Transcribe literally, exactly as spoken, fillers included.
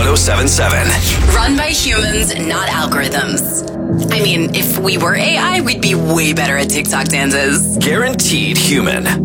oh seven seven. Run by humans, not algorithms. I mean, if we were A I, we'd be way better at TikTok dances. Guaranteed human.